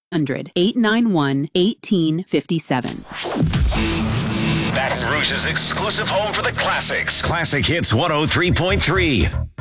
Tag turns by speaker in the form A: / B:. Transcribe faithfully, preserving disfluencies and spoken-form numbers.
A: hundred, eight nine one, one eight five seven.
B: Baton Rouge's exclusive home for the classics. Classic Hits one oh three point three.